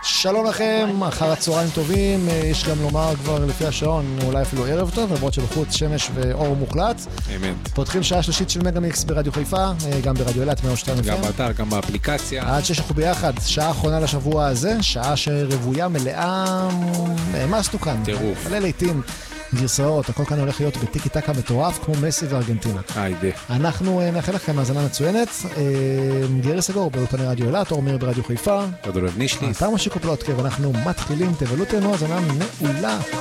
שלום לכם, אחר הצהריים טובים, יש גם לומר כבר לפי השעון, אולי אפילו ערב טוב, למרות שבחוץ שמש ואור מוחלט. אמת. פותחים שעה שלישית של מגה-מיקס ברדיו חיפה, גם ברדיו אילת, 102 FM. גם באתר, גם באפליקציה. עד 6 אנחנו ביחד, שעה אחרונה לשבוע הזה, שעה שרבויה מלאה, העמסנו כאן. טירוף. מלא לעיתים. גרסאות, הכל כאן הולך להיות בטיקי טקה מטורף כמו מסי וארגנטינה. היידה. אנחנו נאחל לכם האזנה מצוינת. גרי סגור באולפני רדיו אילת, אור מאיר ברדיו חיפה. רדולב נישליס. אתר משיקו פלוטקה, ואנחנו מתחילים, תבלו תנו, האזנה מעולה.